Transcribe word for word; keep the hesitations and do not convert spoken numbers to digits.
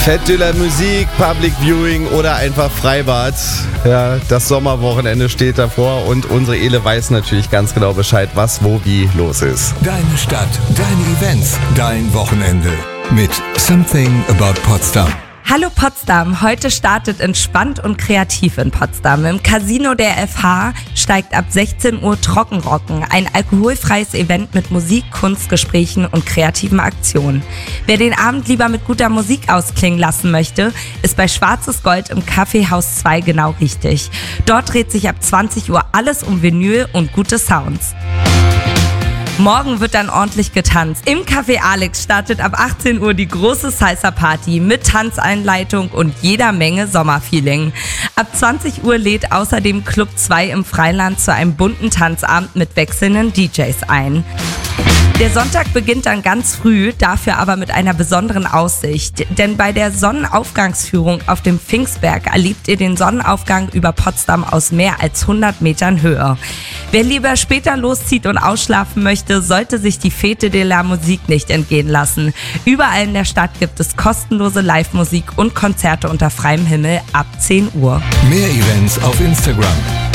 Fête de la Musique, Public Viewing oder einfach Freibad. Ja, das Sommerwochenende steht davor und unsere Ele weiß natürlich ganz genau Bescheid, was wo wie los ist. Deine Stadt, deine Events, dein Wochenende mit Something About Potsdam. Hallo Potsdam, heute startet Entspannt und Kreativ in Potsdam. Im Casino der F H steigt ab sechzehn Uhr Trockenrocken, ein alkoholfreies Event mit Musik, Kunstgesprächen und kreativen Aktionen. Wer den Abend lieber mit guter Musik ausklingen lassen möchte, ist bei Schwarzes Gold im Kaffeehaus zwei genau richtig. Dort dreht sich ab zwanzig Uhr alles um Vinyl und gute Sounds. Morgen wird dann ordentlich getanzt. Im Café Alex startet ab achtzehn Uhr die große Salsa-Party mit Tanzeinleitung und jeder Menge Sommerfeeling. Ab zwanzig Uhr lädt außerdem Club zwei im Freiland zu einem bunten Tanzabend mit wechselnden D Js ein. Der Sonntag beginnt dann ganz früh, dafür aber mit einer besonderen Aussicht. Denn bei der Sonnenaufgangsführung auf dem Pfingstberg erlebt ihr den Sonnenaufgang über Potsdam aus mehr als hundert Metern Höhe. Wer lieber später loszieht und ausschlafen möchte, sollte sich die Fête de la Musique nicht entgehen lassen. Überall in der Stadt gibt es kostenlose Live-Musik und Konzerte unter freiem Himmel ab zehn Uhr. Mehr Events auf Instagram.